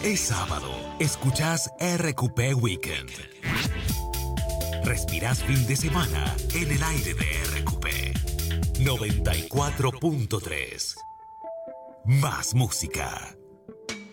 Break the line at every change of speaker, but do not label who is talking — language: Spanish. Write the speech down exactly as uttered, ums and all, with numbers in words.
Es sábado. Escuchás R Q P Weekend. Respirás fin de semana en el aire de R Q P. noventa y cuatro punto tres. Más música.